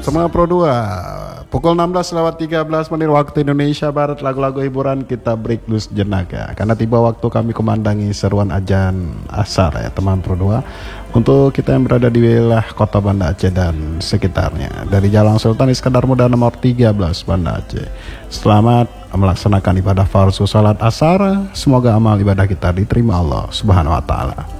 Teman Pro 2, pukul 16:13 waktu Indonesia Barat, lagu-lagu hiburan kita break dulu sejenak ya. Karena tiba waktu kami kumandangi seruan ajan asar ya teman Pro 2. Untuk kita yang berada di wilayah kota Banda Aceh dan sekitarnya. Dari Jalan Sultan Iskandar Muda nomor 13 Banda Aceh. Selamat melaksanakan ibadah fardu salat asar. Semoga amal ibadah kita diterima Allah Subhanahu wa taala.